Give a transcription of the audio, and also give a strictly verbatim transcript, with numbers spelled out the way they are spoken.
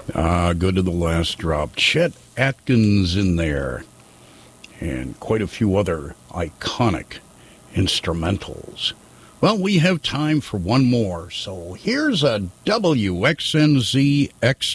Ah, good to the last drop. Chet Atkins in there. And quite a few other iconic instrumentals. Well, we have time for one more, so here's a W X N Z X